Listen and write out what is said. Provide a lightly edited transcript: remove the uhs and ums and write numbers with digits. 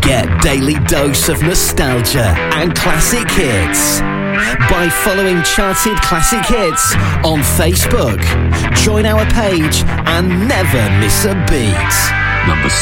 get daily dose of nostalgia and classic hits by following Charted Classic Hits on Facebook. Join our page and never miss a beat. Number